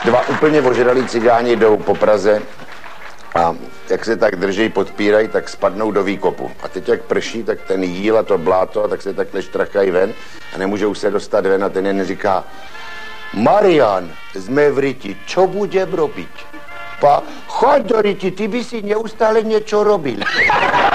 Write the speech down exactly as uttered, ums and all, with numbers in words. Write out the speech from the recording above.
Dva úplně ožralí cigáni jdou po Praze a jak se tak drží, podpírají, tak spadnou do výkopu. A teď jak prší, tak ten jíl a to bláto, tak se takhle štrakají ven a nemůžou se dostat ven a ten jen říká: Marian, jsme v ryti, čo budem robiť? Pa, choď do ryti, ty by si neustále něco robil.